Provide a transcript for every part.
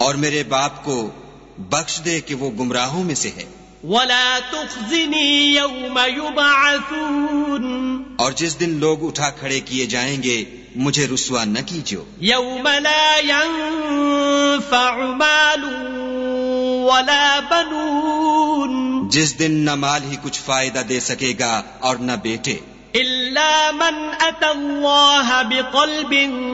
اور میرے باپ کو بخش دے کہ وہ گمراہوں میں سے ہے. ولا تخزنی یوم یبعثون اور جس دن لوگ اٹھا کھڑے کیے جائیں گے مجھے رسوا نہ کیجو. یوم لا ينفع مال ولا بنون جس دن نہ مال ہی کچھ فائدہ دے سکے گا اور نہ بیٹے. الا من اتى اللہ بقلب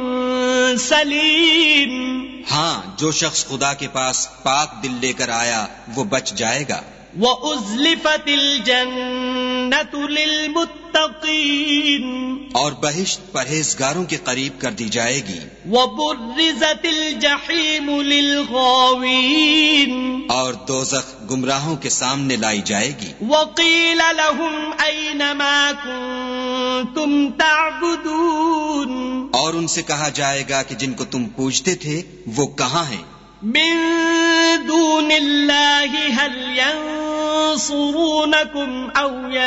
سلیم ہاں جو شخص خدا کے پاس پاک دل لے کر آیا وہ بچ جائے گا. وَأُزْلِفَتِ الْجَنَّةُ لِلْمُتَّقِينَ اور بہشت پرہیزگاروں کے قریب کر دی جائے گی. وَبُرِّزَتِ الْجَحِيمُ لِلْغَاوِينَ اور دوزخ گمراہوں کے سامنے لائی جائے گی. وَقِيلَ لَهُمْ أَيْنَ مَا كُنتُمْ تَعْبُدُونَ اور ان سے کہا جائے گا کہ جن کو تم پوجتے تھے وہ کہاں ہیں. من دون اللہ هل ينصرونکم او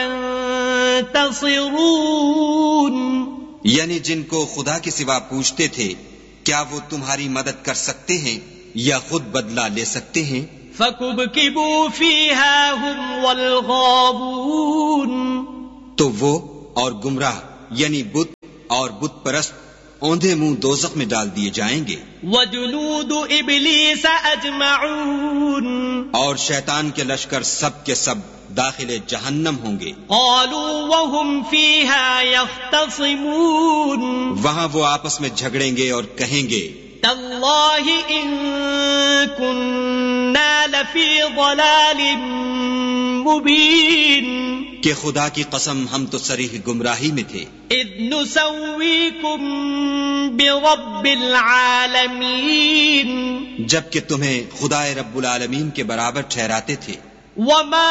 ينتصرون یعنی جن کو خدا کے سوا پوجتے تھے کیا وہ تمہاری مدد کر سکتے ہیں یا خود بدلہ لے سکتے ہیں. فَكُبْكِبُوا فِيهَا هُمْ وَالْغَاوُونَ تو وہ اور گمراہ یعنی بت اور بت پرست اوندھے منہ دوزخ میں ڈال دیے جائیں گے. وَجُنُودُ إِبْلِيسَ أَجْمَعُونَ اور شیطان کے لشکر سب کے سب داخل جہنم ہوں گے. قَالُوا وَهُمْ فِيهَا يَخْتَصِمُونَ وہاں وہ آپس میں جھگڑیں گے اور کہیں گے تَاللَّهِ إِن كُنَّا لَفِي ضَلَالٍ مُبِينٍ کہ خدا کی قسم ہم تو صریح گمراہی میں تھے. اذ نسویکم برب العالمین جبکہ تمہیں خدا رب العالمین کے برابر ٹھہراتے تھے. وما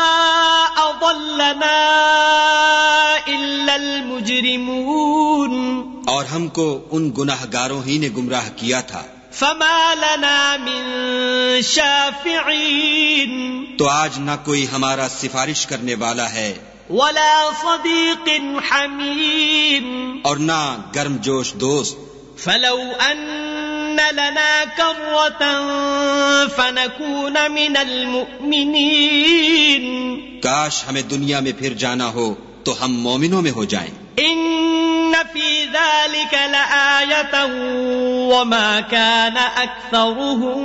اضلنا الا المجرمون اور ہم کو ان گناہگاروں ہی نے گمراہ کیا تھا. فما لنا من شافعین تو آج نہ کوئی ہمارا سفارش کرنے والا ہے ولا صدیق حمیم اور نہ گرم جوش دوست. فلو ان لنا کرة فنكون من المؤمنین کاش ہمیں دنیا میں پھر جانا ہو تو ہم مومنوں میں ہو جائیں. ان فی ذلک لآیۃ وما کان اکثرهم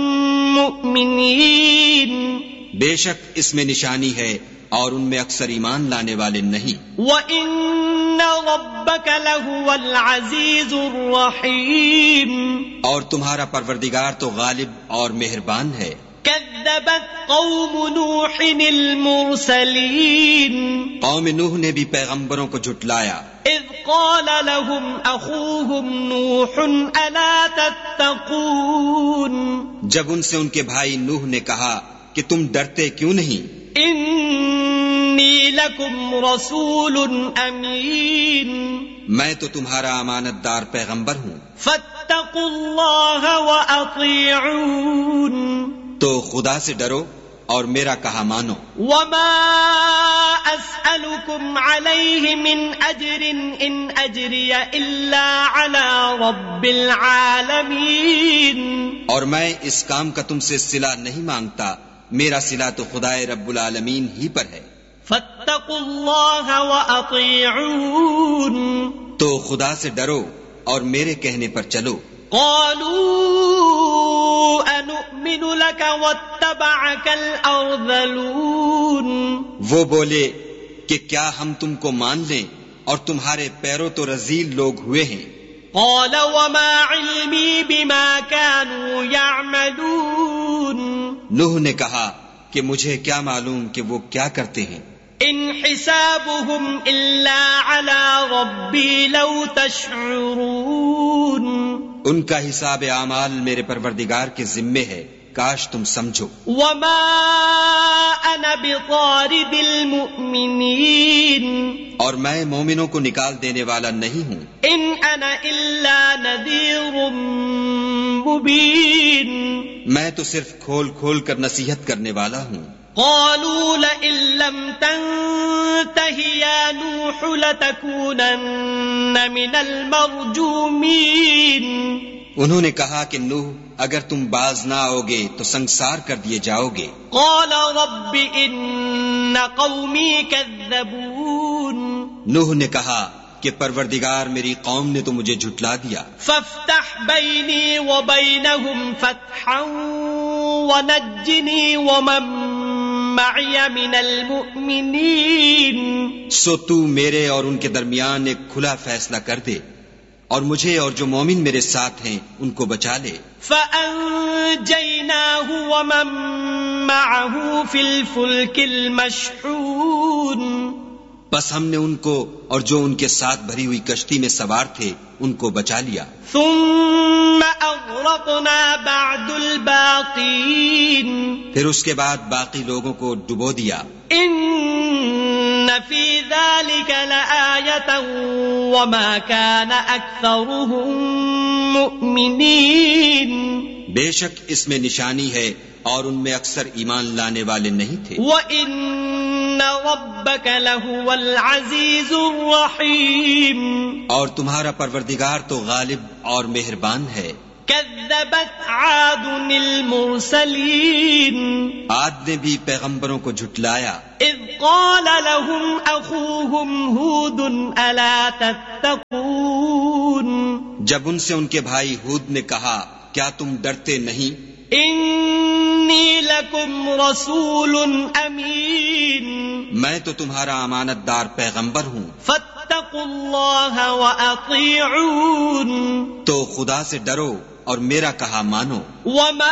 مؤمنین بے شک اس میں نشانی ہے اور ان میں اکثر ایمان لانے والے نہیں. وَإِنَّ رَبَّكَ لَهُوَ الْعَزِيزُ الرَّحِيمُ اور تمہارا پروردگار تو غالب اور مہربان ہے. كَذَّبَتْ قَوْمُ نُوحٍ الْمُرْسَلِينَ قوم نوح نے بھی پیغمبروں کو جھٹلایا. اذ قال لهم اخوهم نوح الا تتقون جب ان سے ان کے بھائی نوح نے کہا کہ تم ڈرتے کیوں نہیں. انی لکم رسول امین میں تو تمہارا امانت دار پیغمبر ہوں. فاتقوا اللہ واطیعون تو خدا سے ڈرو اور میرا کہا مانو. وما اسألكم علیہ من اجر ان اجری الا علی رب العالمین اور میں اس کام کا تم سے صلہ نہیں مانگتا میرا صلہ تو خدا رب العالمین ہی پر ہے. فاتقوا اللہ واطیعون تو خدا سے ڈرو اور میرے کہنے پر چلو. قالوا انؤمن لك واتبعك الارذلون وہ بولے کہ کیا ہم تم کو مان لیں اور تمہارے پیروں تو رذیل لوگ ہوئے ہیں. قال وما علمی بما كانوا يعملون نوح نے کہا کہ مجھے کیا معلوم کہ وہ کیا کرتے ہیں. ان حسابهم الا على ربي لو تشعرون ان کا حساب اعمال میرے پروردگار کے ذمے ہے کاش تم سمجھو. وما انا بطارد المؤمنین اور میں مومنوں کو نکال دینے والا نہیں ہوں. ان انا الا نذیر مبین میں تو صرف کھول کھول کر نصیحت کرنے والا ہوں. قالوا لئن لم تنته يا نوح لتكونن من المرجومين انہوں نے کہا کہ نوح اگر تم باز نہ آؤ گے تو سنگسار کر دیے جاؤ گے. قال رب ان قومی کذبون. نوح نے کہا کہ پروردگار میری قوم نے تو مجھے جھٹلا دیا. فافتح بینی وبینہم فتحا ونجنی ومن معی من المؤمنین. سو تو میرے اور ان کے درمیان ایک کھلا فیصلہ کر دے اور مجھے اور جو مومن میرے ساتھ ہیں ان کو بچا لے. فَأَنْجَيْنَاهُ وَمَن مَّعَهُ فِي الْفُلْكِ الْمَشْحُونِ. بس ہم نے ان کو اور جو ان کے ساتھ بھری ہوئی کشتی میں سوار تھے ان کو بچا لیا. ثُمَّ أَغْرَقْنَا بَعْدُ الْبَاقِينَ. پھر اس کے بعد باقی لوگوں کو ڈبو دیا. إِنَّ فِي ذَلِكَ لَآيَةً وَمَا كَانَ أَكْثَرُهُم مُؤْمِنِينَ. بے شک اس میں نشانی ہے اور ان میں اکثر ایمان لانے والے نہیں تھے. وَإِنَّ رَبَّكَ لَهُوَ الْعَزِيزُ الرَّحِيمُ. اور تمہارا پروردگار تو غالب اور مہربان ہے. كذبت عاد المرسلين. عاد نے بھی پیغمبروں کو جھٹلایا. اذ قال لهم اخوهم هود الا تتقون. جب ان سے ان کے بھائی ہود نے کہا کیا تم ڈرتے نہیں؟ انی لکم رسول امین. میں تو تمہارا امانت دار پیغمبر ہوں. فاتقوا اللہ واطیعون. تو خدا سے ڈرو اور میرا کہا مانو. وما